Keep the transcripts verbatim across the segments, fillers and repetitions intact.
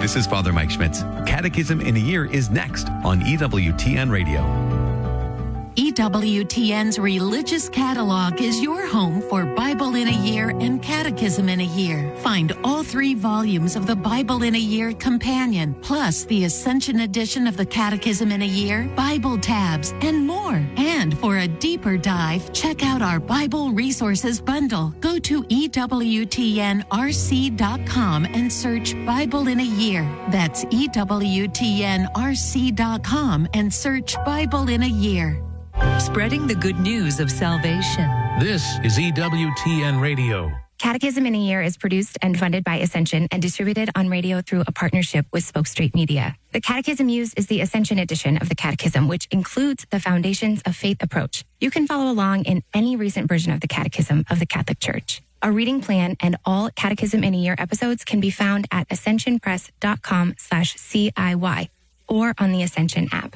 this is Father Mike Schmitz. Catechism in a Year is next on E W T N Radio. E W T N's Religious Catalog is your home for Bible in a Year and Catechism in a Year. Find all three volumes of the Bible in a Year Companion, plus the Ascension edition of the Catechism in a Year, Bible tabs, and more. And for a deeper dive, check out our Bible Resources Bundle. Go to E W T N R C dot com and search Bible in a Year. That's E W T N R C dot com and search Bible in a Year. Spreading the good news of salvation. This is E W T N Radio. Catechism in a Year is produced and funded by Ascension and distributed on radio through a partnership with Spoke Street Media. The catechism used is the Ascension edition of the Catechism, which includes the Foundations of Faith approach. You can follow along in any recent version of the Catechism of the Catholic Church. A reading plan and all Catechism in a Year episodes can be found at ascensionpress.com slash CIY or on the Ascension app.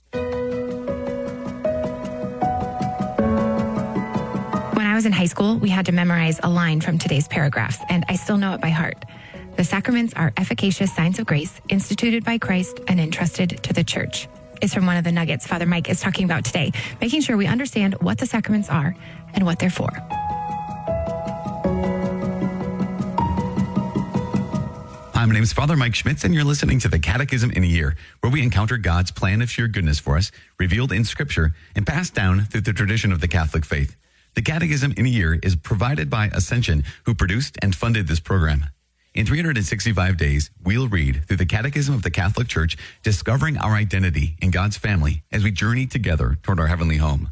When I was in high school, we had to memorize a line from today's paragraphs, and I still know it by heart. The sacraments are efficacious signs of grace instituted by Christ and entrusted to the Church. It's from one of the nuggets Father Mike is talking about today, making sure we understand what the sacraments are and what they're for. Hi, my name is Father Mike Schmitz, and you're listening to the Catechism in a Year, where we encounter God's plan of sheer goodness for us, revealed in Scripture and passed down through the tradition of the Catholic faith. The Catechism in a Year is provided by Ascension, who produced and funded this program. In three hundred sixty-five days, we'll read through the Catechism of the Catholic Church, discovering our identity in God's family as we journey together toward our heavenly home.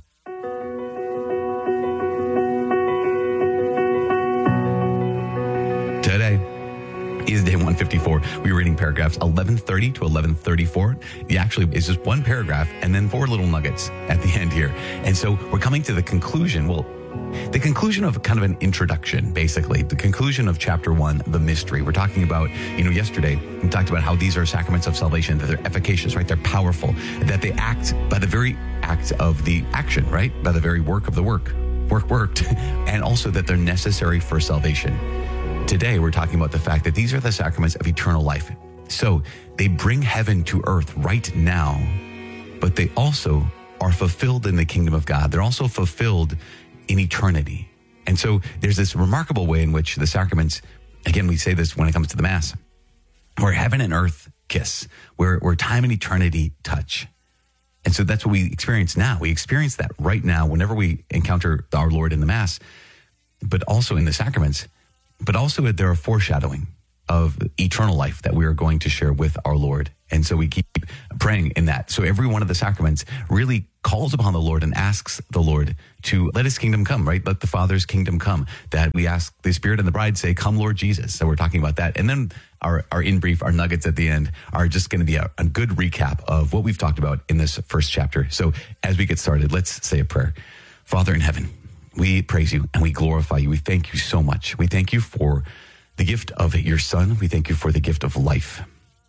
Today is day one fifty-four. We're reading paragraphs eleven thirty to eleven thirty-four. It actually is just one paragraph and then four little nuggets at the end here. And so we're coming to the conclusion, well, the conclusion of kind of an introduction, basically. The conclusion of chapter one, the mystery. We're talking about, you know, yesterday, we talked about how these are sacraments of salvation, that they're efficacious, right? They're powerful, that they act by the very act of the action, right? By the very work of the work. Work worked. And also that they're necessary for salvation. Today, we're talking about the fact that these are the sacraments of eternal life. So they bring heaven to earth right now, but they also are fulfilled in the kingdom of God. They're also fulfilled in eternity. And so there's this remarkable way in which the sacraments, again, we say this when it comes to the Mass, where heaven and earth kiss, where, where time and eternity touch. And so that's what we experience now. We experience that right now whenever we encounter our Lord in the Mass, but also in the sacraments. But also they're a foreshadowing of eternal life that we are going to share with our Lord. And so we keep praying in that. So every one of the sacraments really calls upon the Lord and asks the Lord to let his kingdom come, right? Let the Father's kingdom come. That we ask the Spirit and the bride say, come, Lord Jesus. So we're talking about that. And then our, our in brief, our nuggets at the end are just going to be a, a good recap of what we've talked about in this first chapter. So as we get started, let's say a prayer. Father in heaven, we praise you and we glorify you. We thank you so much. We thank you for the gift of your Son. We thank you for the gift of life.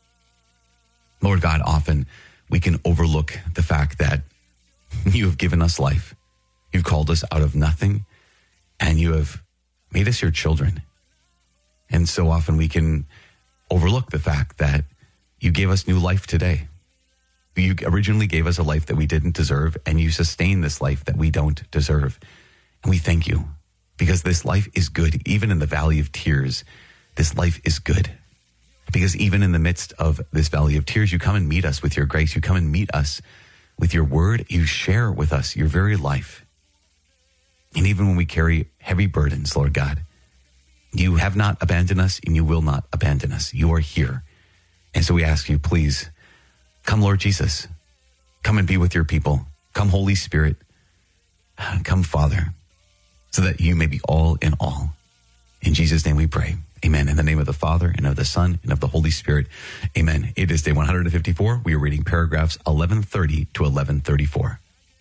Lord God, often we can overlook the fact that you have given us life. You've called us out of nothing and you have made us your children. And so often we can overlook the fact that you gave us new life today. You originally gave us a life that we didn't deserve, and you sustain this life that we don't deserve. And we thank you because this life is good. Even in the valley of tears, this life is good. Because even in the midst of this valley of tears, you come and meet us with your grace. You come and meet us with your word. You share with us your very life. And even when we carry heavy burdens, Lord God, you have not abandoned us and you will not abandon us. You are here. And so we ask you, please, come, Lord Jesus. Come and be with your people. Come, Holy Spirit. Come, Father, so that you may be all in all. In Jesus' name we pray. Amen. In the name of the Father, and of the Son, and of the Holy Spirit. Amen. It is day one hundred fifty-four. We are reading paragraphs eleven thirty to eleven thirty-four.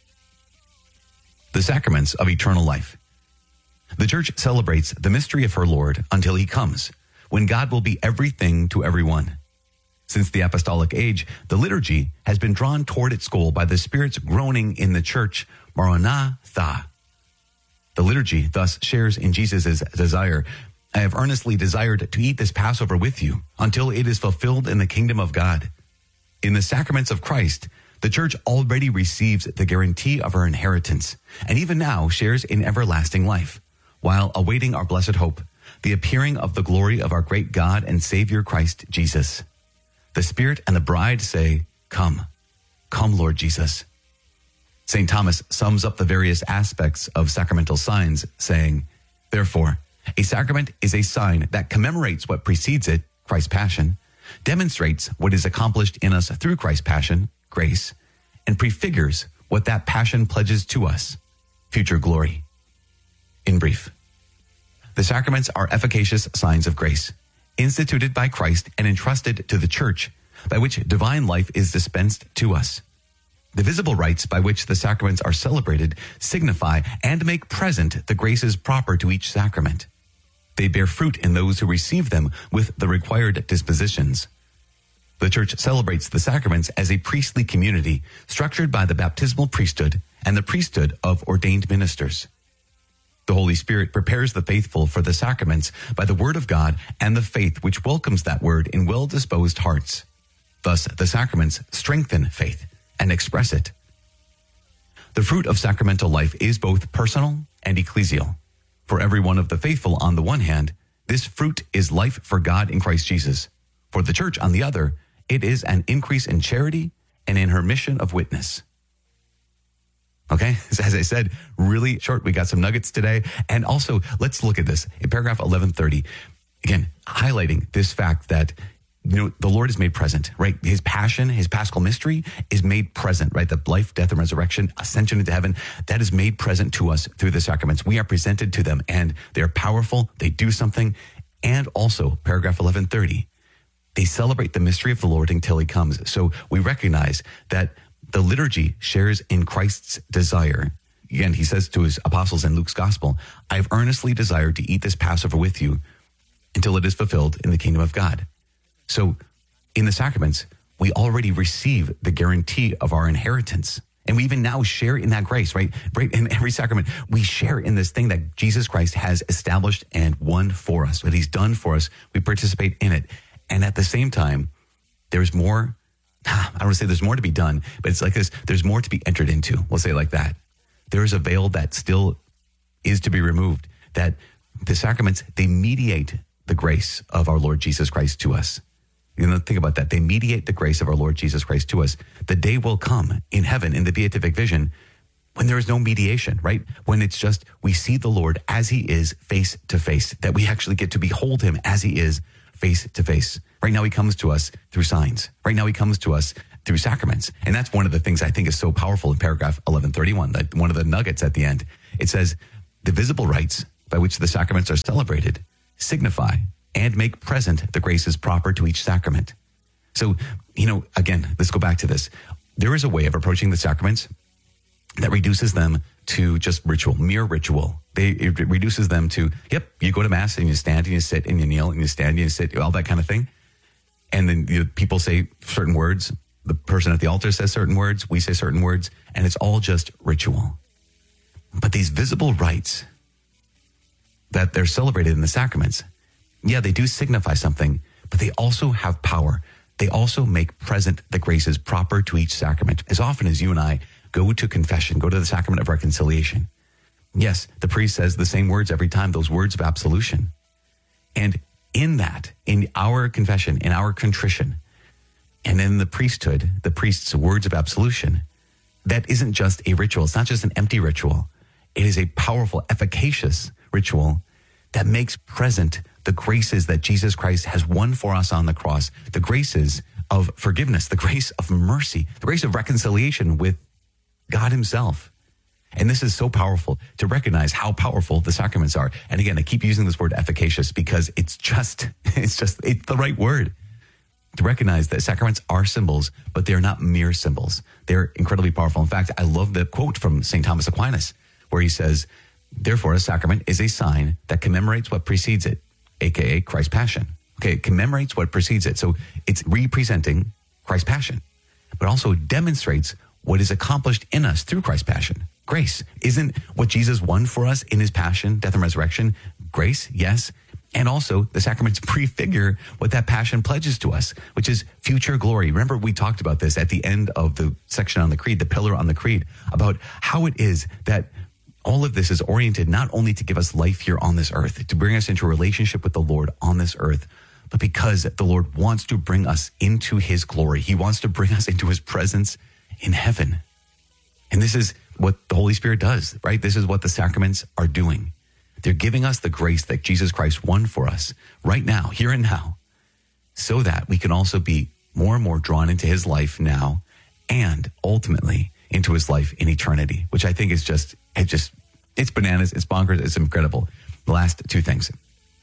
The sacraments of eternal life. The Church celebrates the mystery of her Lord until he comes, when God will be everything to everyone. Since the apostolic age, the liturgy has been drawn toward its goal by the Spirit's groaning in the Church, Maranatha. The liturgy thus shares in Jesus' desire I have earnestly desired to eat this Passover with you until it is fulfilled in the kingdom of God. In the sacraments of Christ, the church already receives the guarantee of her inheritance, and even now shares in everlasting life, while awaiting our blessed hope, the appearing of the glory of our great God and Savior Christ Jesus. The Spirit and the bride say, Come, come, Lord Jesus. Saint Thomas sums up the various aspects of sacramental signs, saying, Therefore, a sacrament is a sign that commemorates what precedes it, Christ's passion, demonstrates what is accomplished in us through Christ's passion, grace, and prefigures what that passion pledges to us, future glory. In brief, the sacraments are efficacious signs of grace, instituted by Christ and entrusted to the Church, by which divine life is dispensed to us. The visible rites by which the sacraments are celebrated signify and make present the graces proper to each sacrament. They bear fruit in those who receive them with the required dispositions. The Church celebrates the sacraments as a priestly community structured by the baptismal priesthood and the priesthood of ordained ministers. The Holy Spirit prepares the faithful for the sacraments by the Word of God and the faith which welcomes that Word in well-disposed hearts. Thus, the sacraments strengthen faith and express it. The fruit of sacramental life is both personal and ecclesial. For every one of the faithful on the one hand, this fruit is life for God in Christ Jesus. For the Church on the other, it is an increase in charity and in her mission of witness. Okay, as I said, really short. We got some nuggets today. And also, let's look at this in paragraph eleven thirty. Again, highlighting this fact that, you know, the Lord is made present, right? His passion, his paschal mystery is made present, right? The life, death, and resurrection, ascension into heaven, that is made present to us through the sacraments. We are presented to them, and they're powerful. They do something. And also, paragraph eleven thirty, they celebrate the mystery of the Lord until he comes. So we recognize that the liturgy shares in Christ's desire. Again, he says to his apostles in Luke's gospel, I have earnestly desired to eat this Passover with you until it is fulfilled in the kingdom of God. So in the sacraments, we already receive the guarantee of our inheritance. And we even now share in that grace, right? Right in every sacrament, we share in this thing that Jesus Christ has established and won for us. What he's done for us, we participate in it. And at the same time, there's more, I don't want to say there's more to be done, but it's like this, there's more to be entered into. We'll say it like that. There is a veil that still is to be removed, that the sacraments, they mediate the grace of our Lord Jesus Christ to us. You know, think about that. They mediate the grace of our Lord Jesus Christ to us. The day will come in heaven, in the beatific vision, when there is no mediation, right? When it's just, we see the Lord as he is face to face, that we actually get to behold him as he is face to face. Right now he comes to us through signs. Right now he comes to us through sacraments. And that's one of the things I think is so powerful in paragraph eleven thirty-one, that one of the nuggets at the end. It says, the visible rites by which the sacraments are celebrated signify and make present the graces proper to each sacrament. So, you know, again, let's go back to this. There is a way of approaching the sacraments that reduces them to just ritual, mere ritual. They, it reduces them to, yep, you go to mass and you stand and you sit and you kneel and you stand and you sit, all that kind of thing. And then you know, people say certain words. The person at the altar says certain words. We say certain words. And it's all just ritual. But these visible rites that they're celebrated in the sacraments, yeah, they do signify something, but they also have power. They also make present the graces proper to each sacrament. As often as you and I go to confession, go to the sacrament of reconciliation, yes, the priest says the same words every time, those words of absolution. And in that, in our confession, in our contrition, and in the priesthood, the priest's words of absolution, that isn't just a ritual. It's not just an empty ritual. It is a powerful, efficacious ritual that makes present the graces that Jesus Christ has won for us on the cross, the graces of forgiveness, the grace of mercy, the grace of reconciliation with God himself. And this is so powerful to recognize how powerful the sacraments are. And again, I keep using this word efficacious because it's just, it's just, it's the right word. To recognize that sacraments are symbols, but they're not mere symbols. They're incredibly powerful. In fact, I love the quote from Saint Thomas Aquinas, where he says, therefore, a sacrament is a sign that commemorates what precedes it, aka Christ's passion. Okay, it commemorates what precedes it. So it's representing Christ's passion, but also demonstrates what is accomplished in us through Christ's passion. Grace. Isn't what Jesus won for us in his passion, death, and resurrection grace? Yes. And also, the sacraments prefigure what that passion pledges to us, which is future glory. Remember, we talked about this at the end of the section on the creed, the pillar on the creed, about how it is that all of this is oriented not only to give us life here on this earth, to bring us into a relationship with the Lord on this earth, but because the Lord wants to bring us into his glory. He wants to bring us into his presence in heaven. And this is what the Holy Spirit does, right? This is what the sacraments are doing. They're giving us the grace that Jesus Christ won for us right now, here and now, so that we can also be more and more drawn into his life now and ultimately into his life in eternity, which I think is just, it just, it's bananas, it's bonkers, it's incredible. The last two things.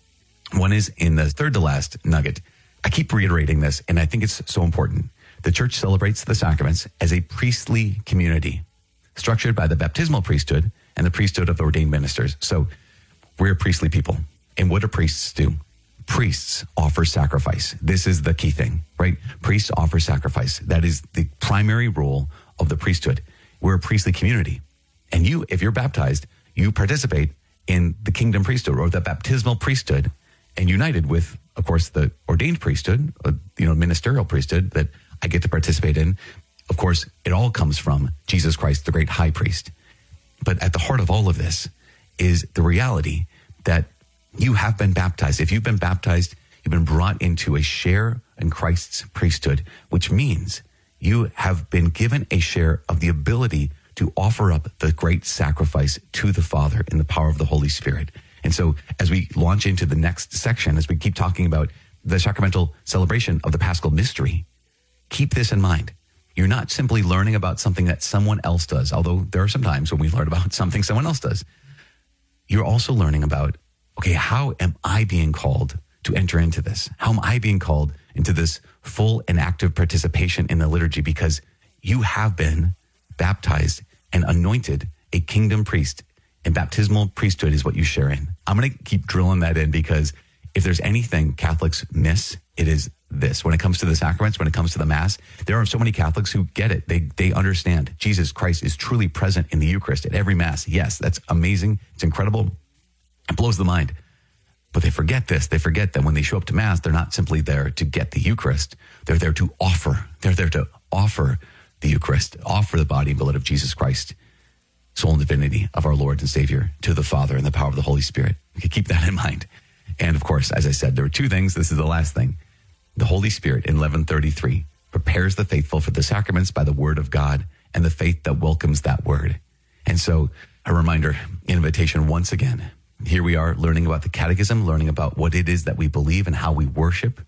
One is in the third to last nugget. I keep reiterating this, and I think it's so important. The church celebrates the sacraments as a priestly community, structured by the baptismal priesthood and the priesthood of the ordained ministers. So we're a priestly people. And what do priests do? Priests offer sacrifice. This is the key thing, right? Priests offer sacrifice. That is the primary role of the priesthood. We're a priestly community. And you, if you're baptized, you participate in the kingdom priesthood or the baptismal priesthood, and united with, of course, the ordained priesthood, uh, you know, ministerial priesthood that I get to participate in. Of course, it all comes from Jesus Christ, the great high priest. But at the heart of all of this is the reality that you have been baptized. If you've been baptized, you've been brought into a share in Christ's priesthood, which means you have been given a share of the ability to offer up the great sacrifice to the Father in the power of the Holy Spirit. And so as we launch into the next section, as we keep talking about the sacramental celebration of the Paschal mystery, keep this in mind. You're not simply learning about something that someone else does, although there are some times when we learn about something someone else does. You're also learning about, okay, how am I being called to enter into this? How am I being called into this full and active participation in the liturgy? Because you have been baptized and anointed a kingdom priest, and baptismal priesthood is what you share in. I'm going to keep drilling that in, because if there's anything Catholics miss, it is this. When it comes to the sacraments, when it comes to the Mass, there are so many Catholics who get it. They they understand Jesus Christ is truly present in the Eucharist at every Mass. Yes, that's amazing. It's incredible. It blows the mind. But they forget this. They forget that when they show up to Mass, they're not simply there to get the Eucharist. They're there to offer. They're there to offer the Eucharist, offer the body and blood of Jesus Christ, soul and divinity of our Lord and Savior, to the Father in the power of the Holy Spirit. We can keep that in mind. And of course, as I said, there are two things. This is the last thing. The Holy Spirit in eleven thirty-three prepares the faithful for the sacraments by the word of God and the faith that welcomes that word. And so a reminder, invitation once again. Here we are learning about the catechism, learning about what it is that we believe and how we worship.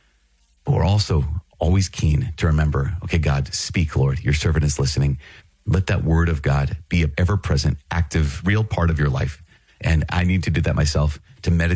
But we're also always keen to remember, okay, God, speak, Lord. Your servant is listening. Let that word of God be an ever-present, active, real part of your life. And I need to do that myself, to meditate